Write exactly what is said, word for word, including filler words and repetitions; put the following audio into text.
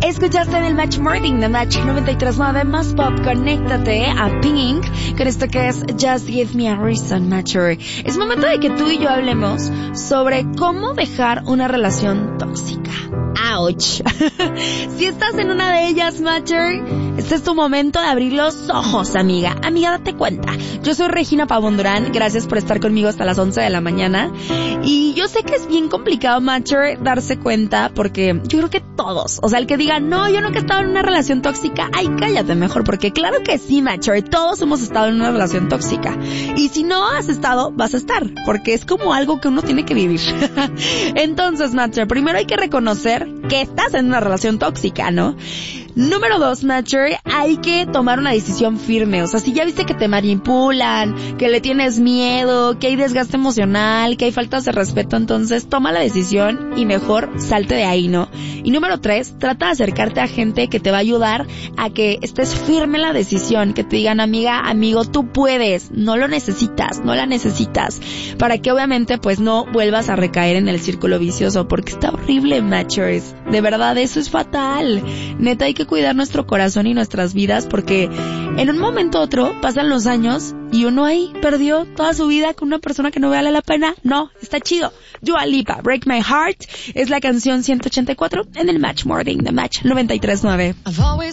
Escuchaste en el Match Morning de Match noventa y tres punto nueve más pop. Conéctate a Pink con esto que es Just Give Me a Reason, Matcher. Es momento de que tú y yo hablemos sobre cómo dejar una relación tóxica. Ouch. Si estás en una de ellas, Matcher, este es tu momento de abrir los ojos, amiga. Amiga, date cuenta. Yo soy Regina Pavón Durán. Gracias por estar conmigo hasta las once de la mañana. Y yo sé que es bien complicado, Matcher, darse cuenta, porque yo creo que todos, o sea, el que diga, no, yo nunca he estado en una relación tóxica, ay, cállate mejor, porque claro que sí, Matcher, todos hemos estado en una relación tóxica. Y si no has estado, vas a estar, porque es como algo que uno tiene que vivir. Entonces, Matcher, primero hay que reconocer que estás en una relación tóxica, ¿no? Número dos, Matcher, hay que tomar una decisión firme. O sea, si ya viste que te manipulan, que le tienes miedo, que hay desgaste emocional, que hay faltas de respeto, entonces toma la decisión y mejor salte de ahí, ¿no? Y número tres, trata de acercarte a gente que te va a ayudar a que estés firme en la decisión, que te digan, amiga, amigo, tú puedes, no lo necesitas, no la necesitas, para que obviamente pues no vuelvas a recaer en el círculo vicioso, porque está horrible, Matchers. De verdad, eso es fatal. Neta, hay que cuidar nuestro corazón y nuestras vidas, porque en un momento u otro pasan los años y uno ahí perdió toda su vida con una persona que no vale la pena. No, está chido. Dua Lipa, Break My Heart, es la canción ciento ochenta y cuatro en el Match Morning de Match noventa y tres punto nueve.